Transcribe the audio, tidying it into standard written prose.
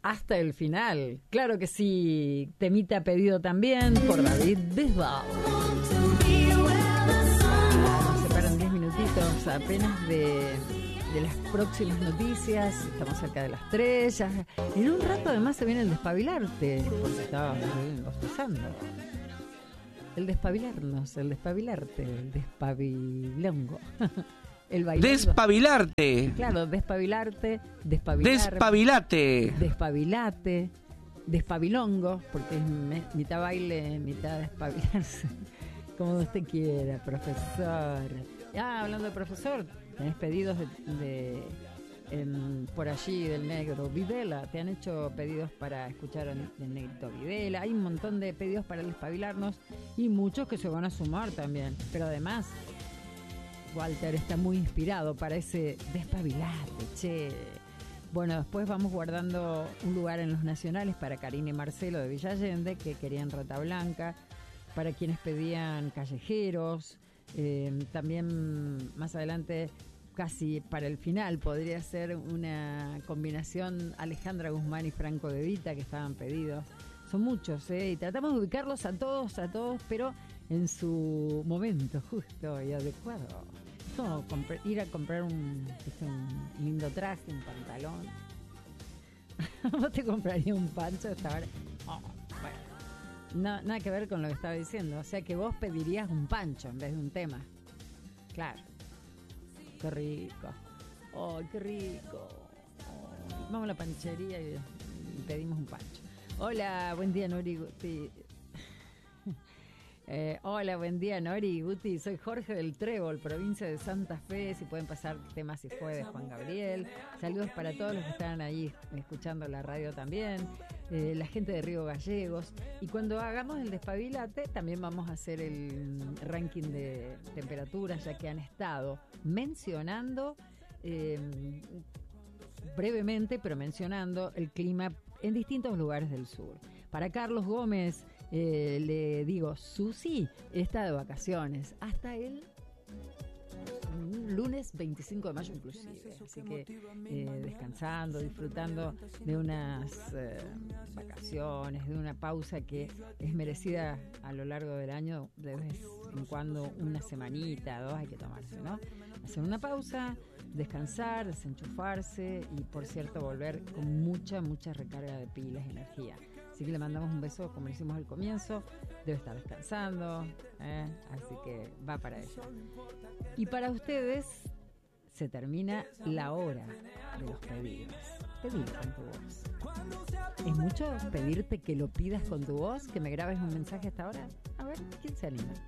hasta el final. Claro que sí, temita pedido también por David Bisbal. Nos separan 10 minutitos apenas de las próximas noticias. Estamos cerca de las 3. Ya. En un rato además se viene el despabilarte, porque estábamos bostezando. El despabilarnos, el despabilarte, el despabilongo. El bailongo. Despabilarte. Claro, despabilarte, despabilar. Despabilate. Despabilate, despabilongo, porque es mitad baile, mitad despabilarse. Como usted quiera, profesor. Hablando de profesor, tenés pedidos por allí del negro Videla. Te han hecho pedidos para escuchar al negrito Videla. Hay un montón de pedidos para despabilarnos y muchos que se van a sumar también. Pero además, Walter está muy inspirado para ese despabilate, che. Bueno, después vamos guardando un lugar en los nacionales para Karina y Marcelo de Villa Allende, que querían Rata Blanca, para quienes pedían Callejeros. También más adelante, casi para el final, podría ser una combinación Alejandra Guzmán y Franco De Vita, que estaban pedidos. Son muchos, y tratamos de ubicarlos a todos, pero en su momento justo y adecuado. Es como ir a comprar un lindo traje, un pantalón. ¿Vos te comprarías un pancho hasta ahora? Oh, bueno. No, nada que ver con lo que estaba diciendo. O sea que vos pedirías un pancho en vez de un tema. Claro. Qué rico. ¡Oh, qué rico! Oh, vamos a la panchería y pedimos un pancho. Hola, buen día, Nori Guti. Hola, buen día, Nori Guti. Soy Jorge del Trébol, provincia de Santa Fe. Si pueden pasar temas si fue de Juan Gabriel. Saludos para todos los que están ahí escuchando la radio también. La gente de Río Gallegos. Y cuando hagamos el despabilate, también vamos a hacer el ranking de temperaturas, ya que han estado mencionando brevemente, pero mencionando el clima en distintos lugares del sur. Para Carlos Gómez, le digo, Susi está de vacaciones hasta el lunes 25 de mayo inclusive, así que descansando, disfrutando de unas vacaciones, de una pausa que es merecida a lo largo del año. De vez en cuando, una semanita, 2 hay que tomarse, ¿no? Hacer una pausa, descansar, desenchufarse y, por cierto, volver con mucha recarga de pilas y energía. Así que le mandamos un beso, como hicimos al comienzo. Debe estar descansando, así que va para eso. Y para ustedes se termina la hora de los pedidos. Pedir con tu voz. ¿Es mucho pedirte que lo pidas con tu voz? ¿Que me grabes un mensaje hasta ahora? A ver, ¿quién se anima?